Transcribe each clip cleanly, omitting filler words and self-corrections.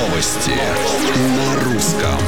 Новости на русском.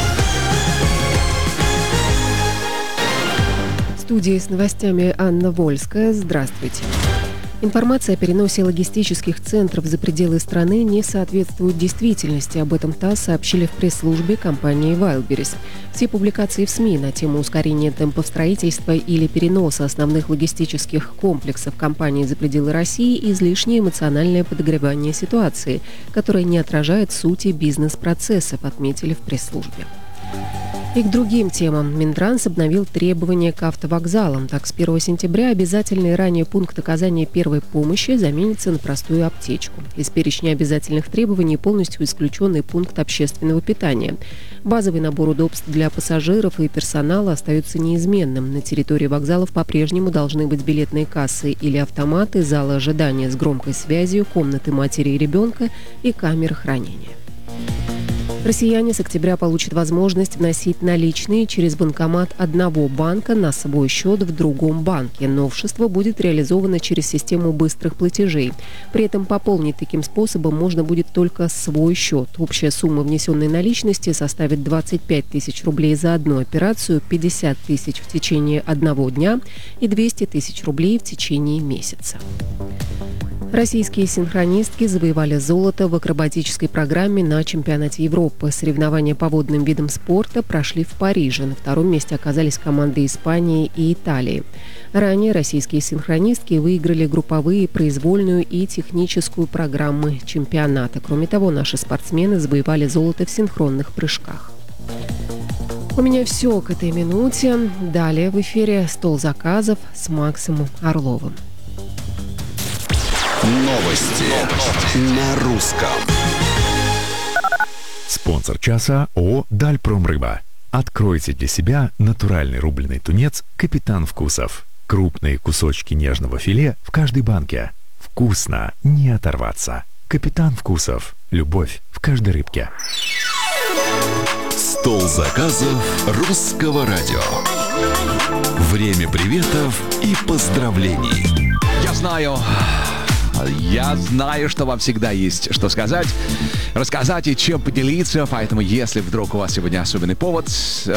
В студии с новостями Анна Вольская. Здравствуйте. Информация о переносе логистических центров за пределы страны не соответствует действительности. Об этом ТАСС сообщили в пресс-службе компании Wildberries. Все публикации в СМИ на тему ускорения темпов строительства или переноса основных логистических комплексов компании за пределы России – излишнее эмоциональное подогревание ситуации, которое не отражает сути бизнес-процессов, отметили в пресс-службе. И к другим темам. Минтранс обновил требования к автовокзалам. Так, с 1 сентября обязательный ранее пункт оказания первой помощи заменится на простую аптечку. Из перечня обязательных требований полностью исключен и пункт общественного питания. Базовый набор удобств для пассажиров и персонала остается неизменным. На территории вокзалов по-прежнему должны быть билетные кассы или автоматы, залы ожидания с громкой связью, комнаты матери и ребенка и камеры хранения. Россияне с октября получат возможность вносить наличные через банкомат одного банка на свой счет в другом банке. Новшество будет реализовано через систему быстрых платежей. При этом пополнить таким способом можно будет только свой счет. Общая сумма внесенной наличности составит 25 тысяч рублей за одну операцию, 50 тысяч в течение одного дня и 200 тысяч рублей в течение месяца. Российские синхронистки завоевали золото в акробатической программе на чемпионате Европы. Соревнования по водным видам спорта прошли в Париже. На втором месте оказались команды Испании и Италии. Ранее российские синхронистки выиграли групповые, произвольную и техническую программы чемпионата. Кроме того, наши спортсмены завоевали золото в синхронных прыжках. У меня все к этой минуте. Далее в эфире «Стол заказов» с Максимом Орловым. Новости на русском. Спонсор часа ООО «Дальпромрыба». Откройте для себя натуральный рубленый тунец «Капитан Вкусов». Крупные кусочки нежного филе в каждой банке. Вкусно, не оторваться. «Капитан Вкусов». Любовь в каждой рыбке. Стол заказов русского радио. Время приветов и поздравлений. Я знаю, что вам всегда есть что сказать, рассказать и чем поделиться, поэтому если вдруг у вас сегодня особенный повод,